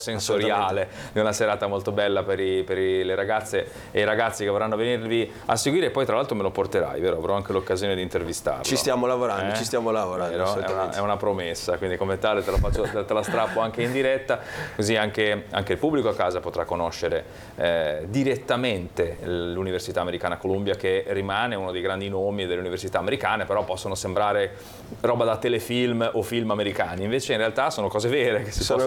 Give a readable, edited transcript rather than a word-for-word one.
sensoriale di una serata molto bella per le ragazze e i ragazzi che vorranno venirvi a seguire, e poi tra l'altro me lo porterai, vero? Avrò anche l'occasione di intervistarlo. Ci stiamo lavorando, ci stiamo lavorando. È una promessa, quindi come tale te la strappo anche in diretta, così anche il pubblico a casa potrà conoscere direttamente l'Università Americana Columbia, che rimane uno dei grandi nomi delle università americane, però possono sembrare roba da telefilm o film americani, invece in realtà sono cose vere che si possono